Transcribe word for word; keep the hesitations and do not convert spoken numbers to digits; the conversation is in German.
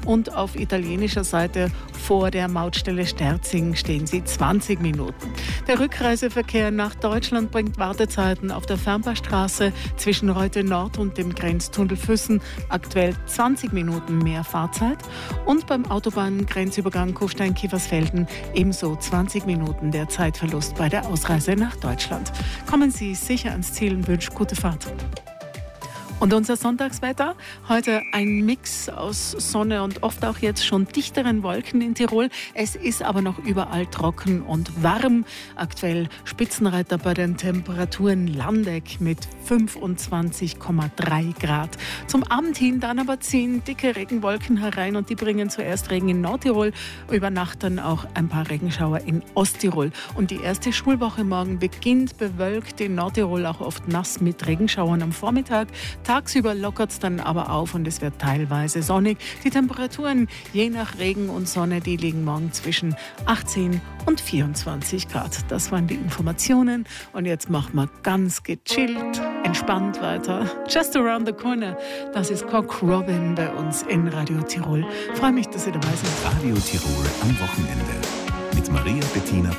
und auf italienischer Seite vor der Mautstelle Sterzing stehen Sie zwanzig Minuten. Der Rückreiseverkehr nach Deutschland bringt Wartezeiten auf der Fernbahnstraße zwischen Reute Nord und dem Grenztunnel Füssen aktuell zwanzig Minuten mehr Fahrzeit und beim Autobahngrenzübergang Kufstein-Kiefersfelden ebenso zwanzig Minuten der Zeitverlust bei der Ausreise nach Deutschland. Kommen Sie sicher ans Ziel und wünsche gute Fahrt. Und unser Sonntagswetter? Heute ein Mix aus Sonne und oft auch jetzt schon dichteren Wolken in Tirol. Es ist aber noch überall trocken und warm. Aktuell Spitzenreiter bei den Temperaturen Landeck mit fünfundzwanzig Komma drei Grad. Zum Abend hin dann aber ziehen dicke Regenwolken herein und die bringen zuerst Regen in Nordtirol, über Nacht dann auch ein paar Regenschauer in Osttirol. Und die erste Schulwoche morgen beginnt bewölkt, in Nordtirol auch oft nass mit Regenschauern am Vormittag. Tagsüber lockert es dann aber auf und es wird teilweise sonnig. Die Temperaturen je nach Regen und Sonne, die liegen morgen zwischen achtzehn und vierundzwanzig Grad. Das waren die Informationen und jetzt machen wir ganz gechillt, entspannt weiter. Just Around the Corner, das ist Cock Robin bei uns in Radio Tirol. Ich freue mich, dass Sie dabei sind. Radio Tirol am Wochenende mit Maria Bettina